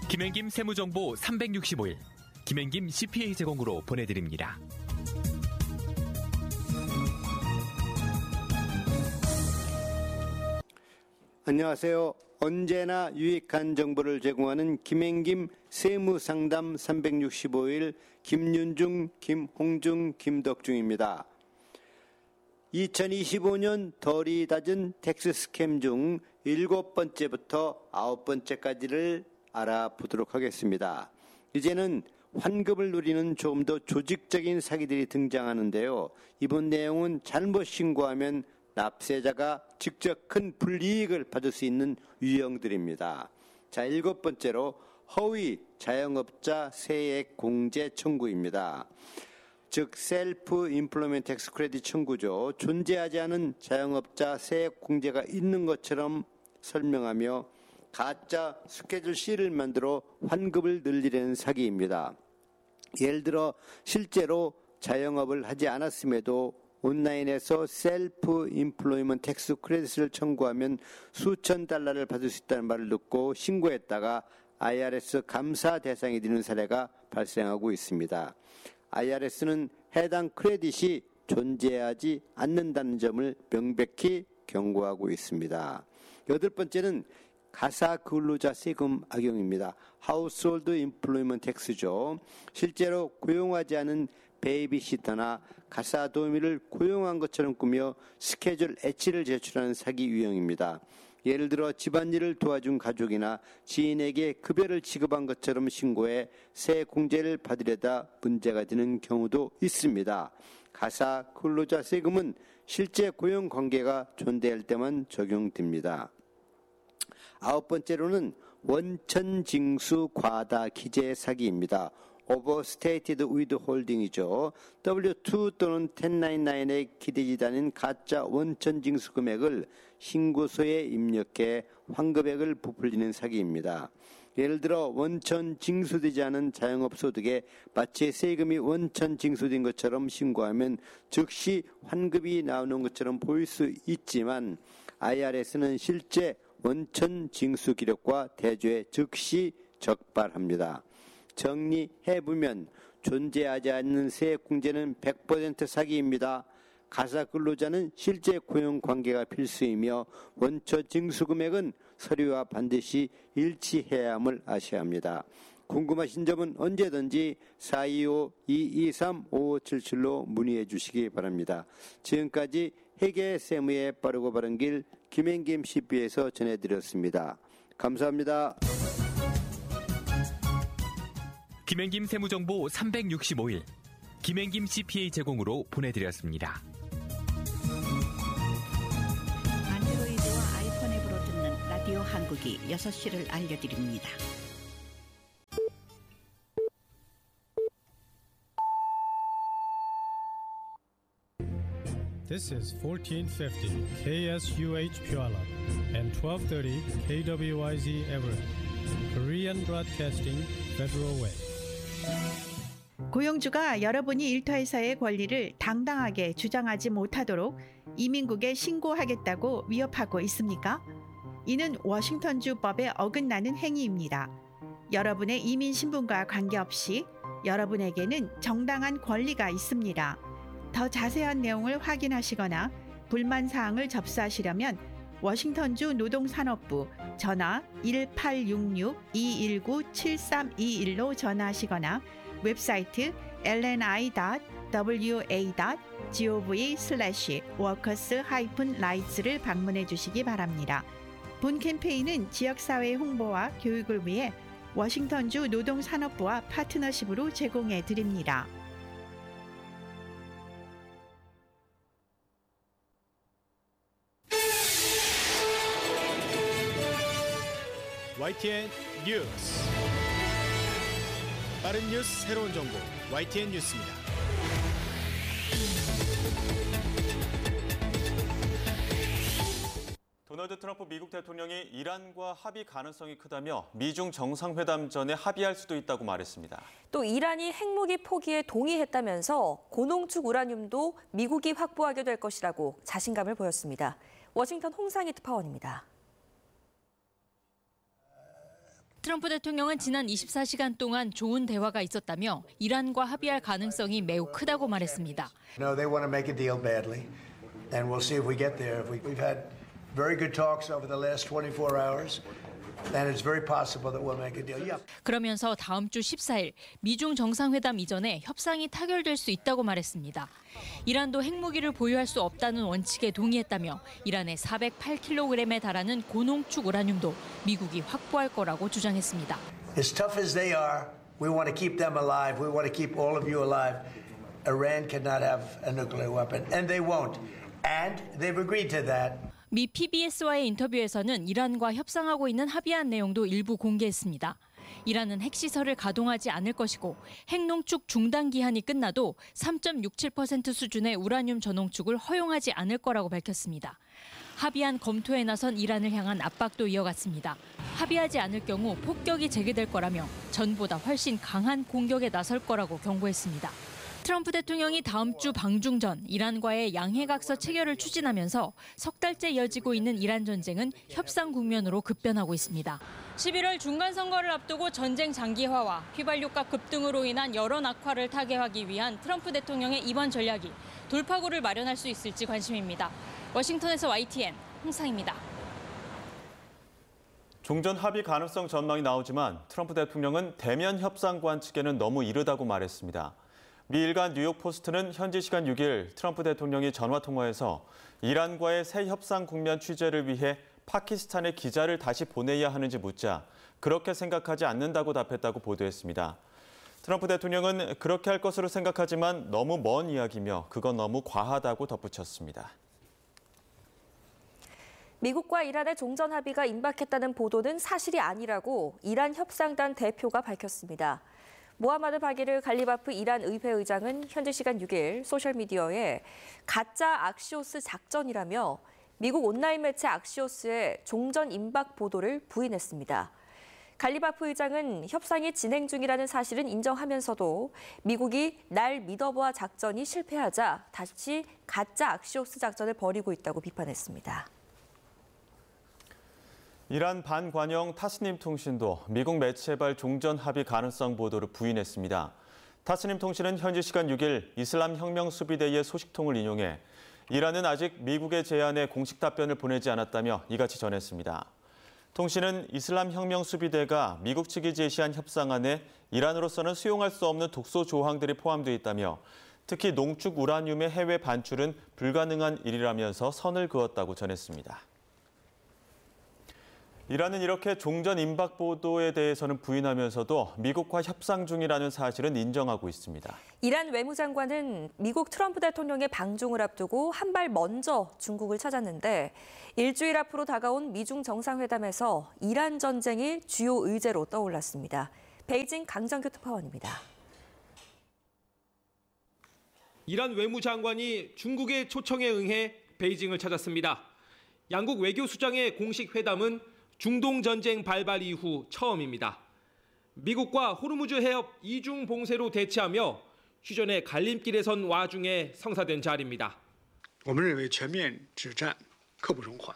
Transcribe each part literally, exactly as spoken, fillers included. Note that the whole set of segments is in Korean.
김행김 세무정보 삼백육십오 일, 김행김 씨피에이 제공으로 보내드립니다. 안녕하세요. 언제나 유익한 정보를 제공하는 김행김 세무상담 삼백육십오 일 김윤중, 김홍중, 김덕중입니다. 이천이십오 년 덜이 낮은 텍스 스캠 중 일곱 번째부터 아홉 번째까지를 알아보도록 하겠습니다. 이제는 환급을 누리는 조금 더 조직적인 사기들이 등장하는데요. 이번 내용은 잘못 신고하면 납세자가 직접 큰 불이익을 받을 수 있는 유형들입니다. 자, 일곱 번째로 허위 자영업자 세액 공제 청구입니다. 즉 셀프 임플로이먼트 텍스 크레딧 청구죠. 존재하지 않은 자영업자 세액 공제가 있는 것처럼 설명하며 가짜 스케줄 C를 만들어 환급을 늘리려는 사기입니다. 예를 들어 실제로 자영업을 하지 않았음에도 온라인에서 셀프 임플로이먼트 텍스 크레딧을 청구하면 수천 달러를 받을 수 있다는 말을 듣고 신고했다가 아이알에스 감사 대상이 되는 사례가 발생하고 있습니다. 아이알에스는 해당 크레딧이 존재하지 않는다는 점을 명백히 경고하고 있습니다. 여덟 번째는 가사 근로자 세금 악용입니다. 하우스홀드 임플로이먼트 텍스죠. 실제로 고용하지 않은 베이비시터나 가사 도우미를 고용한 것처럼 꾸며 스케줄 H를 제출하는 사기 유형입니다. 예를 들어 집안일을 도와준 가족이나 지인에게 급여를 지급한 것처럼 신고해 세 공제를 받으려다 문제가 되는 경우도 있습니다. 가사 근로자 세금은 실제 고용 관계가 존재할 때만 적용됩니다. 아홉 번째로는 원천징수 과다 기재 사기입니다. overstated withholding이죠. 더블유 투 또는 텐나인나인에 기대지 않은 가짜 원천징수 금액을 신고서에 입력해 환급액을 부풀리는 사기입니다. 예를 들어 원천징수되지 않은 자영업 소득에 마치 세금이 원천징수된 것처럼 신고하면 즉시 환급이 나오는 것처럼 보일 수 있지만 아이알에스는 실제 원천징수 기록과 대조에 즉시 적발합니다. 정리해보면 존재하지 않는 세액공제는 백 퍼센트 사기입니다. 가사 근로자는 실제 고용 관계가 필수이며 원천 징수 금액은 서류와 반드시 일치해야 함을 아셔야 합니다. 궁금하신 점은 언제든지 사이오 이이삼 오오칠칠로 문의해 주시기 바랍니다. 지금까지 회계 세무의 빠르고 바른 길 김행김 씨피에이에서 전해드렸습니다. 감사합니다. 김행김 세무정보 삼백육십오 일, 김행김 씨피에이 제공으로 보내드렸습니다. 안드로이드와 아이폰 앱으로 듣는 라디오 한국이 여섯 시를 알려드립니다. This is fourteen fifty K S U H Puyallup and twelve thirty K W I Z Everett, Korean Broadcasting Federal Way. 고용주가 여러분이 일터에서의 권리를 당당하게 주장하지 못하도록 이민국에 신고하겠다고 위협하고 있습니까? 이는 워싱턴주 법에 어긋나는 행위입니다. 여러분의 이민 신분과 관계없이 여러분에게는 정당한 권리가 있습니다. 더 자세한 내용을 확인하시거나 불만 사항을 접수하시려면 워싱턴주 노동산업부 전화 일팔육육 이일구 칠삼이일로 전화하시거나 웹사이트 엘엔아이 닷 더블유에이 닷 지오브이 슬래시 워커스 하이픈 라이츠를 방문해 주시기 바랍니다. 본 캠페인은 지역사회 홍보와 교육을 위해 워싱턴주 노동산업부와 파트너십으로 제공해 드립니다. 와이티엔 뉴스. 빠른 뉴스, 새로운 정보, 와이티엔 뉴스입니다. 도널드 트럼프 미국 대통령이 이란과 합의 가능성이 크다며 미중 정상회담 전에 합의할 수도 있다고 말했습니다. 또 이란이 핵무기 포기에 동의했다면서 고농축 우라늄도 미국이 확보하게 될 것이라고 자신감을 보였습니다. 워싱턴 홍상희 특파원입니다. 트럼프 대통령은 지난 이십사 시간 동안 좋은 대화가 있었다며 이란과 합의할 가능성이 매우 크다고 말했습니다. No, they want to make a deal badly, and we'll see if we get there. We've had very good talks over the last twenty-four hours. And it's very possible that we'll make a deal. Yeah. 그러면서 다음 주 십사일 미중 정상회담 이전에 협상이 타결될 수 있다고 말했습니다. 이란도 핵무기를 보유할 수 없다는 원칙에 동의했다며 이란의 사백팔 킬로그램에 달하는 고농축 우라늄도 미국이 확보할 거라고 주장했습니다. As tough as they are, we want to keep them alive. We want to keep all of you alive. Iran cannot have a nuclear weapon, and they won't. And they've agreed to that. 미 피비에스와의 인터뷰에서는 이란과 협상하고 있는 합의한 내용도 일부 공개했습니다. 이란은 핵시설을 가동하지 않을 것이고 핵농축 중단 기한이 끝나도 삼 점 육칠 퍼센트 수준의 우라늄 전농축을 허용하지 않을 거라고 밝혔습니다. 합의안 검토에 나선 이란을 향한 압박도 이어갔습니다. 합의하지 않을 경우 폭격이 재개될 거라며 전보다 훨씬 강한 공격에 나설 거라고 경고했습니다. 트럼프 대통령이 다음 주 방중 전 이란과의 양해각서 체결을 추진하면서 석 달째 이어지고 있는 이란 전쟁은 협상 국면으로 급변하고 있습니다. 십일월 중간선거를 앞두고 전쟁 장기화와 휘발유가 급등으로 인한 여론 악화를 타개하기 위한 트럼프 대통령의 이번 전략이 돌파구를 마련할 수 있을지 관심입니다. 워싱턴에서 와이티엔 홍상입니다. 종전 합의 가능성 전망이 나오지만 트럼프 대통령은 대면 협상 관측에는 너무 이르다고 말했습니다. 미 일간 뉴욕포스트는 현지 시간 육일 트럼프 대통령이 전화통화에서 이란과의 새 협상 국면 취재를 위해 파키스탄에 기자를 다시 보내야 하는지 묻자 그렇게 생각하지 않는다고 답했다고 보도했습니다. 트럼프 대통령은 그렇게 할 것으로 생각하지만 너무 먼 이야기며 그건 너무 과하다고 덧붙였습니다. 미국과 이란의 종전 합의가 임박했다는 보도는 사실이 아니라고 이란 협상단 대표가 밝혔습니다. 모하마드 바기르 갈리바프 이란 의회 의장은 현지 시간 육일 소셜미디어에 가짜 악시오스 작전이라며 미국 온라인 매체 악시오스의 종전 임박 보도를 부인했습니다. 갈리바프 의장은 협상이 진행 중이라는 사실은 인정하면서도 미국이 날 믿어봐 작전이 실패하자 다시 가짜 악시오스 작전을 벌이고 있다고 비판했습니다. 이란 반관영 타스님 통신도 미국 매체발 종전 합의 가능성 보도를 부인했습니다. 타스님 통신은 현지 시간 육일 이슬람 혁명 수비대의 소식통을 인용해 이란은 아직 미국의 제안에 공식 답변을 보내지 않았다며 이같이 전했습니다. 통신은 이슬람 혁명 수비대가 미국 측이 제시한 협상안에 이란으로서는 수용할 수 없는 독소 조항들이 포함되어 있다며 특히 농축 우라늄의 해외 반출은 불가능한 일이라면서 선을 그었다고 전했습니다. 이란은 이렇게 종전 임박 보도에 대해서는 부인하면서도 미국과 협상 중이라는 사실은 인정하고 있습니다. 이란 외무장관은 미국 트럼프 대통령의 방중을 앞두고 한 발 먼저 중국을 찾았는데 일주일 앞으로 다가온 미중 정상회담에서 이란 전쟁이 주요 의제로 떠올랐습니다. 베이징 강정규 특파원입니다. 이란 외무장관이 중국의 초청에 응해 베이징을 찾았습니다. 양국 외교수장의 공식 회담은 중동 전쟁 발발 이후 처음입니다. 미국과 호르무즈 해협 이중 봉쇄로 대치하며 휴전의 갈림길에 선 와중에 성사된 자리입니다. 我们认为全面止战刻不容缓，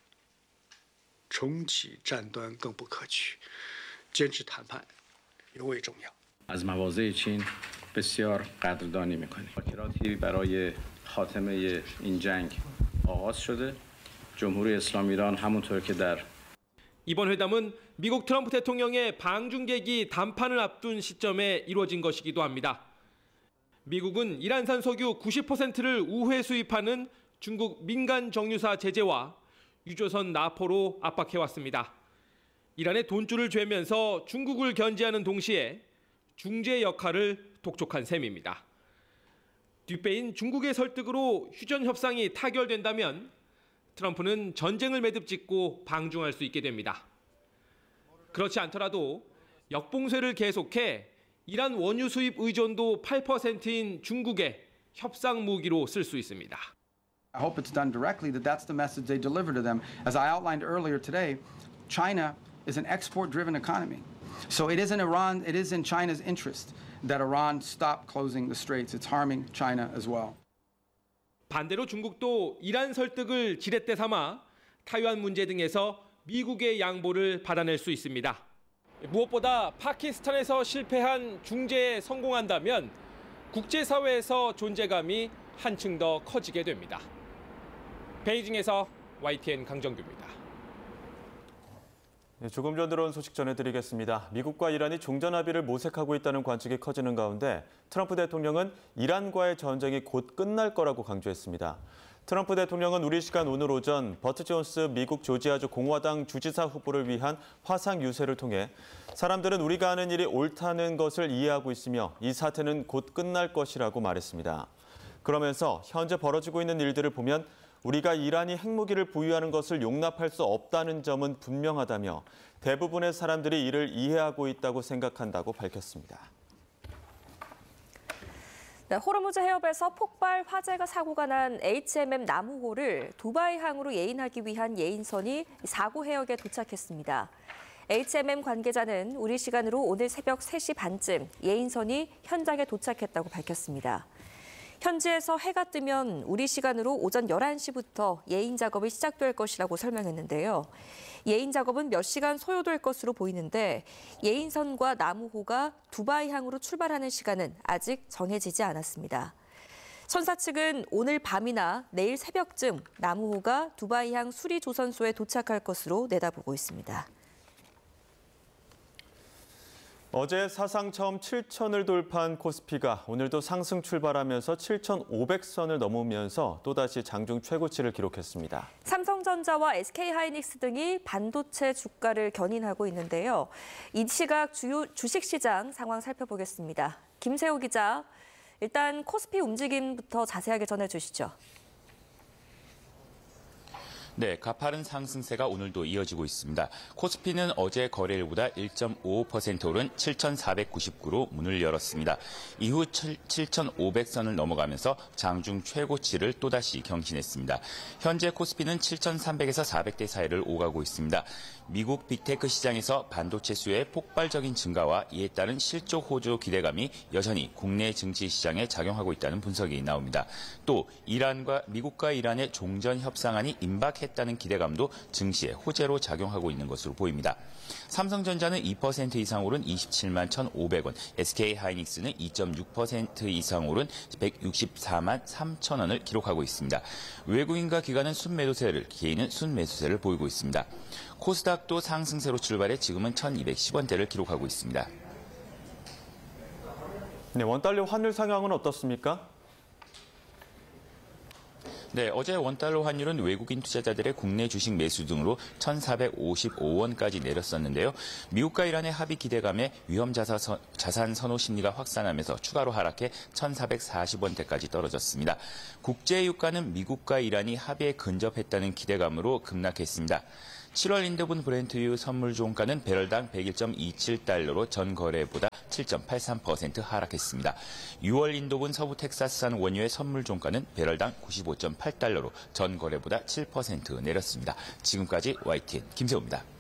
重启战端更不可取，坚持谈判尤为重要。 از مواضع چین بسیار قدردانی می‌کنیم. مذاکراتی برای خاتمه این جنگ آغاز شده. جمهوری اسلامی ایران همونطور که در 이번 회담은 미국 트럼프 대통령의 방중객이 담판을 앞둔 시점에 이루어진 것이기도 합니다. 미국은 이란산 석유 구십 퍼센트를 우회 수입하는 중국 민간 정유사 제재와 유조선 납포로 압박해왔습니다. 이란에 돈줄을 죄면서 중국을 견제하는 동시에 중재 역할을 독촉한 셈입니다. 뒷배인 중국의 설득으로 휴전 협상이 타결된다면 트럼프는 전쟁을 매듭짓고 방중할 수 있게 됩니다. 그렇지 않더라도 역봉쇄를 계속해 이란 원유 수입 의존도 팔 퍼센트인 중국의 협상 무기로 쓸 수 있습니다. I hope it's done directly, that that's the message they deliver to them. As I outlined earlier today, China is an export-driven economy. So it is in Iran, it is in China's interest that Iran stop closing the straits. It's harming China as well. 반대로 중국도 이란 설득을 지렛대 삼아 타이완 문제 등에서 미국의 양보를 받아낼 수 있습니다. 무엇보다 파키스탄에서 실패한 중재에 성공한다면 국제사회에서 존재감이 한층 더 커지게 됩니다. 베이징에서 와이티엔 강정규입니다. 조금 전 들어온 소식 전해드리겠습니다. 미국과 이란이 종전합의를 모색하고 있다는 관측이 커지는 가운데 트럼프 대통령은 이란과의 전쟁이 곧 끝날 거라고 강조했습니다. 트럼프 대통령은 우리 시간 오늘 오전 버트 존스 미국 조지아주 공화당 주지사 후보를 위한 화상 유세를 통해 사람들은 우리가 하는 일이 옳다는 것을 이해하고 있으며 이 사태는 곧 끝날 것이라고 말했습니다. 그러면서 현재 벌어지고 있는 일들을 보면 우리가 이란이 핵무기를 보유하는 것을 용납할 수 없다는 점은 분명하다며 대부분의 사람들이 이를 이해하고 있다고 생각한다고 밝혔습니다. 네, 호르무즈 해협에서 폭발 화재가 사고가 난 에이치엠엠 나무호를 두바이항으로 예인하기 위한 예인선이 사고 해역에 도착했습니다. 에이치엠엠 관계자는 우리 시간으로 오늘 새벽 세 시 반쯤 예인선이 현장에 도착했다고 밝혔습니다. 현지에서 해가 뜨면 우리 시간으로 오전 열한 시부터 예인 작업이 시작될 것이라고 설명했는데요. 예인 작업은 몇 시간 소요될 것으로 보이는데 예인선과 나무호가 두바이항으로 출발하는 시간은 아직 정해지지 않았습니다. 선사 측은 오늘 밤이나 내일 새벽쯤 나무호가 두바이항 수리조선소에 도착할 것으로 내다보고 있습니다. 어제 사상 처음 칠천을 돌파한 코스피가 오늘도 상승 출발하면서 칠천오백 선을 넘으면서 또다시 장중 최고치를 기록했습니다. 삼성전자와 에스케이하이닉스 등이 반도체 주가를 견인하고 있는데요. 이 시각 주요 주식시장 상황 살펴보겠습니다. 김세호 기자, 일단 코스피 움직임부터 자세하게 전해주시죠. 네, 가파른 상승세가 오늘도 이어지고 있습니다. 코스피는 어제 거래일보다 일 점 오오 퍼센트 오른 칠천사백구십구로 문을 열었습니다. 이후 칠천오백 선을 넘어가면서 장중 최고치를 또다시 경신했습니다. 현재 코스피는 칠천삼백에서 사백대 사이를 오가고 있습니다. 미국 빅테크 시장에서 반도체 수요의 폭발적인 증가와 이에 따른 실적 호조 기대감이 여전히 국내 증시 시장에 작용하고 있다는 분석이 나옵니다. 또 이란과 미국과 이란의 종전 협상안이 임박했다는 기대감도 증시에 호재로 작용하고 있는 것으로 보입니다. 삼성전자는 이 퍼센트 이상 오른 이십칠만 천오백 원, 에스케이하이닉스는 이 점 육 퍼센트 이상 오른 백육십사만 삼천 원을 기록하고 있습니다. 외국인과 기관은 순매도세를, 개인은 순매수세를 보이고 있습니다. 코스닥도 상승세로 출발해 지금은 천이백십 원대를 기록하고 있습니다. 네, 원달러 환율 상황은 어떻습니까? 네, 어제 원달러 환율은 외국인 투자자들의 국내 주식 매수 등으로 천사백오십오 원까지 내렸었는데요. 미국과 이란의 합의 기대감에 위험 자산 선호 심리가 확산하면서 추가로 하락해 천사백사십 원대까지 떨어졌습니다. 국제 유가는 미국과 이란이 합의에 근접했다는 기대감으로 급락했습니다. 칠월 인도분 브렌트유 선물 종가는 배럴당 백일 점 이칠 달러로 전 거래보다 칠 점 팔삼 퍼센트 하락했습니다. 유월 인도분 서부 텍사스산 원유의 선물 종가는 배럴당 구십오 점 팔 달러로 전 거래보다 칠 퍼센트 내렸습니다. 지금까지 와이티엔 김세호입니다.